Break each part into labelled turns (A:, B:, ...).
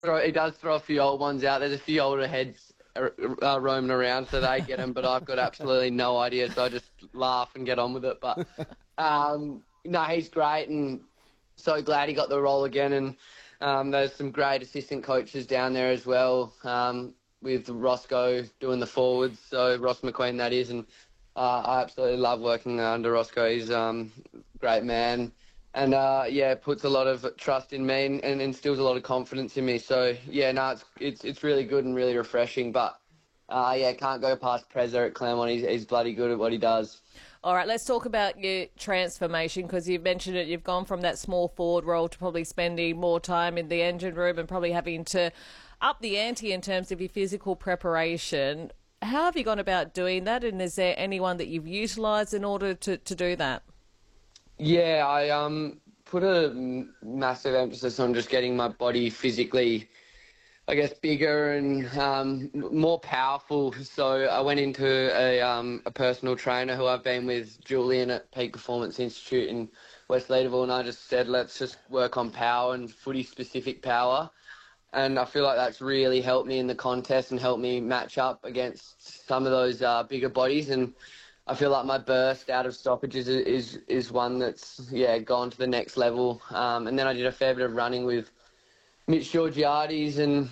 A: He does throw a few old ones out. There's a few older heads roaming around, so they get them. But I've got absolutely no idea, so I just laugh and get on with it. But no, he's great, and so glad he got the role again. And there's some great assistant coaches down there as well, with Roscoe doing the forwards. So Ross McQueen, that is, and I absolutely love working under Roscoe. He's a great man. And, puts a lot of trust in me and instills a lot of confidence in me. So, yeah, no, it's really good and really refreshing. But, can't go past Prezza at Claremont. He's bloody good at what he does.
B: All right, let's talk about your transformation, because you've mentioned it. You've gone from that small forward role to probably spending more time in the engine room and probably having to up the ante in terms of your physical preparation. How have you gone about doing that, and is there anyone that you've utilised in order to do that?
A: Yeah, I put a massive emphasis on just getting my body physically, I guess, bigger and more powerful. So I went into a personal trainer who I've been with, Julian, at Peak Performance Institute in West Leederville, and I just said, let's just work on power and footy-specific power. And I feel like that's really helped me in the contest and helped me match up against some of those bigger bodies. And I feel like my burst out of stoppages is one that's, gone to the next level. And then I did a fair bit of running with Mitch Georgiades and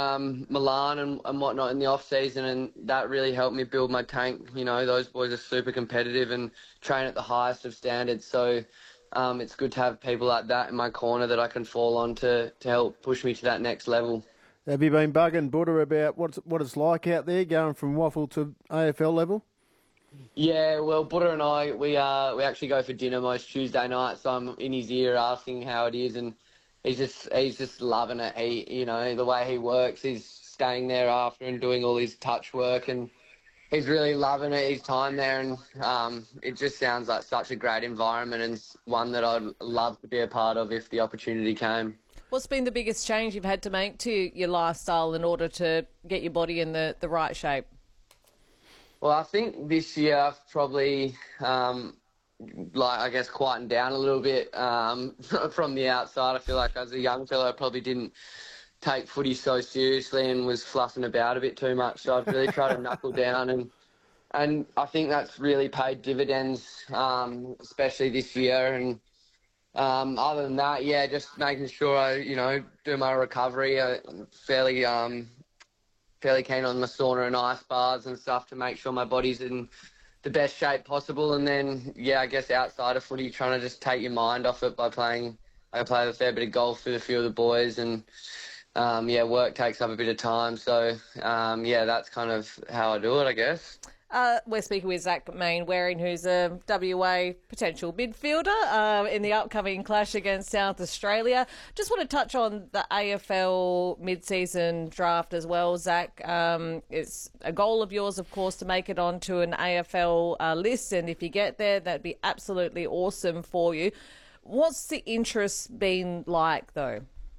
A: Milan and whatnot in the off-season, and that really helped me build my tank. You know, those boys are super competitive and train at the highest of standards. So it's good to have people like that in my corner that I can fall on to help push me to that next level.
C: Have you been bugging Buddha about what it's like out there going from WAFL to AFL level?
A: Yeah, well, Buddha and I, we actually go for dinner most Tuesday nights, so I'm in his ear asking how it is, and he's just loving it. The way he works, he's staying there after and doing all his touch work, and he's really loving it, his time there, and it just sounds like such a great environment and one that I'd love to be a part of if the opportunity came.
B: What's been the biggest change you've had to make to your lifestyle in order to get your body in the right shape?
A: Well, I think this year I've probably, quietened down a little bit from the outside. I feel like as a young fellow, I probably didn't take footy so seriously and was fluffing about a bit too much. So I've really tried to knuckle down, and I think that's really paid dividends, especially this year. And other than that, just making sure I, do my recovery. I'm fairly keen on my sauna and ice baths and stuff to make sure my body's in the best shape possible. And then, I guess outside of footy, trying to just take your mind off it by playing. I play a fair bit of golf with a few of the boys, and work takes up a bit of time. So, that's kind of how I do it, I guess.
B: We're speaking with Zach Mainwaring, who's a WA potential midfielder in the upcoming clash against South Australia. Just want to touch on the AFL mid-season draft as well, Zach. It's a goal of yours, of course, to make it onto an AFL list, and if you get there, that'd be absolutely awesome for you. What's the interest been like, though?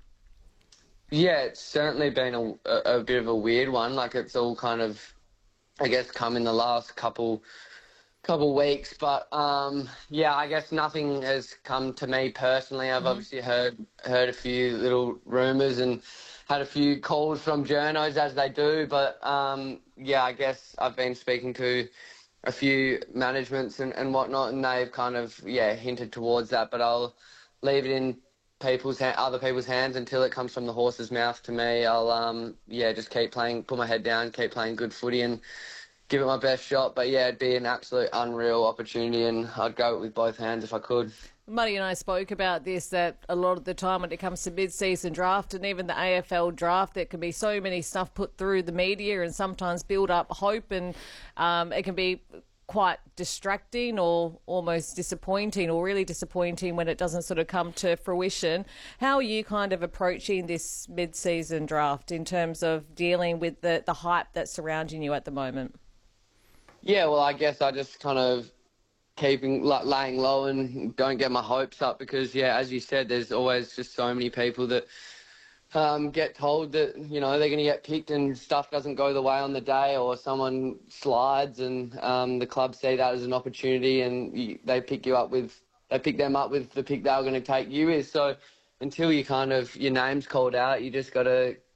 A: Yeah, it's certainly been a bit of a weird one. Like, it's all kind of, I guess, come in the last couple weeks. But, I guess nothing has come to me personally. I've obviously heard a few little rumours and had a few calls from journos, as they do. But, I guess I've been speaking to a few managements and whatnot, and they've kind of, hinted towards that. But I'll leave it in other people's hands until it comes from the horse's mouth to me. I'll just keep playing, put my head down, keep playing good footy and give it my best shot. But it'd be an absolute unreal opportunity, and I'd go with both hands if I could.
B: Muddy and I spoke about this, that a lot of the time when it comes to mid-season draft and even the AFL draft, there can be so many stuff put through the media and sometimes build up hope, and it can be quite distracting or almost disappointing, or really disappointing when it doesn't sort of come to fruition. How are you kind of approaching this mid-season draft in terms of dealing with the hype that's surrounding you at the moment?
A: Yeah, well, I guess I just kind of laying low and don't get my hopes up because, as you said, there's always just so many people that get told that, they're going to get picked and stuff doesn't go the way on the day, or someone slides and the club see that as an opportunity and they pick them up with the pick they were going to take you with. So until you kind of your name's called out, you just got to